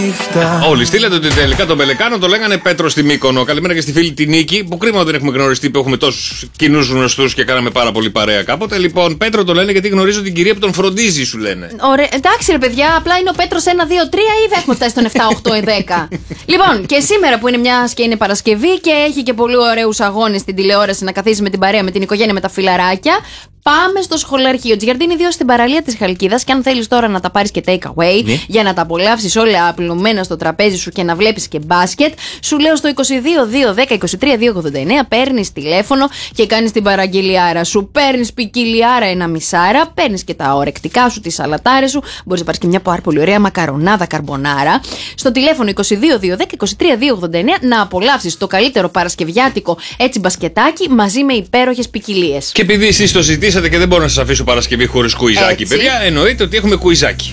νύχτα. Όλοι στείλατε ότι τελικά τον Πελεκάνο το λέγανε Πέτρο στη Μύκονο. Καλημέρα και στη φίλη τη Νίκη, που κρίμα δεν έχουμε γνωριστεί, που έχουμε τόσους κοινούς γνωστούς και κάναμε πάρα πολύ παρέα κάποτε. Λοιπόν, Πέτρο το λένε γιατί γνωρίζω την κυρία που τον φροντίζει, σου λένε. Ωραία, εντάξει ρε παιδιά, απλά είναι ο Πέτρος 1, 2, 3 ή δεν έχουμε φτάσει στον 7, 8, 10. Λοιπόν, και σήμερα που είναι μια και είναι Παρασκευή και έχει και πολύ ωραίους αγώνες στην τηλεόραση να καθίσει με την παρέα, με την οικογένεια, με τα φιλαράκια. Πάμε στο σχολαρχείο Τζιαρντίνη 2 στην παραλία της Χαλκίδας. Και αν θέλεις τώρα να τα πάρεις και take away, για να τα απολαύσεις όλα απλωμένα στο τραπέζι σου και να βλέπεις και μπάσκετ, σου λέω στο 22 2 10 23 289 παίρνεις τηλέφωνο και κάνεις την παραγγελιάρα σου. Παίρνεις ποικιλιάρα ένα μισάρα, παίρνεις και τα ορεκτικά σου, τις σαλατάρες σου. Μπορείς να πάρεις και μια πάρα πολύ ωραία μακαρονάδα καρμπονάρα. Στο τηλέφωνο 22 2 10 23 289 να απολαύσεις το καλύτερο παρασκευιάτικο έτσι μπασκετάκι μαζί με υπέροχες ποικιλίες. Και επειδή εσείς το ζητήσατε και δεν μπορώ να σας αφήσω Παρασκευή χωρίς κουιζάκι, Έτσι. παιδιά, εννοείται ότι έχουμε κουιζάκι.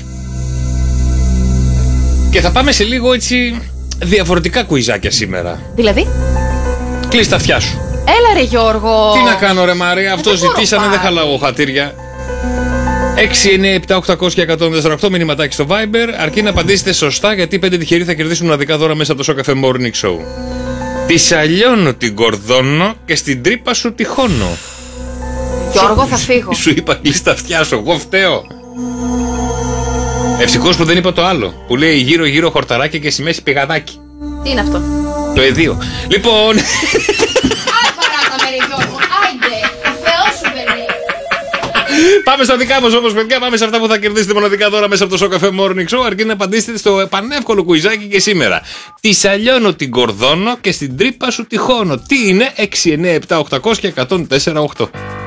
Και θα πάμε σε λίγο έτσι διαφορετικά κουιζάκια σήμερα. Δηλαδή, Κλείς τα αυτιά σου. έλα ρε Γιώργο. Τι να κάνω ρε Μαρία, αυτό δεν μπορώ ζητήσανε, πάλι. δεν χαλάω χατήρια. 6, 9, 7, 800 και 148 μηνυματάκι στο Viber, αρκεί να απαντήσετε σωστά, γιατί 5 τυχεροί θα κερδίσουν μοναδικά δώρα μέσα από το Show Cafe Morning Show. Τη σαλιώνω την κορδώνω και στην τρύπα σου τυχώνω. Γιώργο, θα φύγω. Σου είπα κλείς τα αυτιά σου, εγώ φταίω. Ευτυχώς που δεν είπα το άλλο, που λέει γύρω γύρω χορταράκι και στη μέση πηγαδάκι. Τι είναι αυτό? Το εδίο. Λοιπόν, Άι παράτα με ρε Γιώργο, άιντε, Θεός σου παιδί. πάμε στα δικά μας όμως παιδιά, πάμε σε αυτά που θα κερδίσετε μοναδικά δώρα μέσα από το Show Cafe Morning Show, αρκεί να απαντήσετε στο πανεύκολο κουιζάκι και σήμερα. Τη σαλιώνω την κορδώνω και στην τρύπα σου τυχώνω. Τι είναι? 6, 9, 7, 800 και 104, 8.